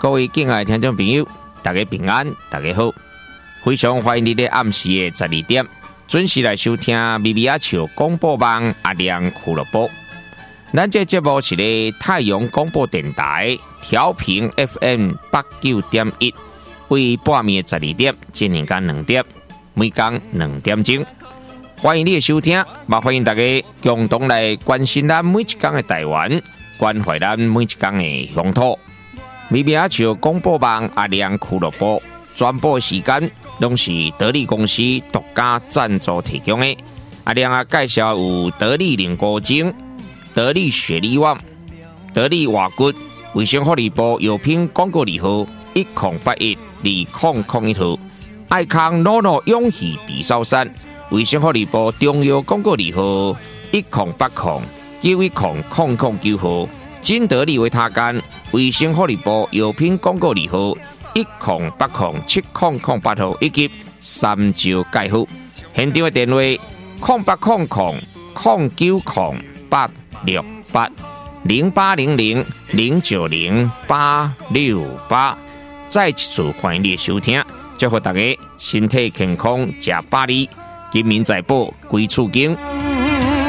各位敬爱的听众朋友，大家平安，大家好！非常欢迎你在暗时的12点准时来收听咪咪阿笑广播网阿亮俱乐部。咱这节目是咧太阳广播电台调频 FM 89.1，为半暝的12点进行到2点，每天2点钟。欢迎你的收听，也欢迎大家共同来关心咱每一天的台湾，关怀咱每一天的乡土。咪咪阿笑广播网阿亮俱乐部转播时间，拢是得力公司独家赞助提供的。阿亮啊，介绍有得力凝固精、得力雪力旺、得力瓦骨、卫生福利部药品广告字号10812001号，爱康诺诺永续地sau山。卫生福利部中药广告字号1080910009号，金得利维他干卫生福利部药品广告字号10807008号，以及三招介护。现场的电话0800-0908600868。再一次欢迎你的收听，祝福大家身体健康，吃百里，金民财宝归厝经。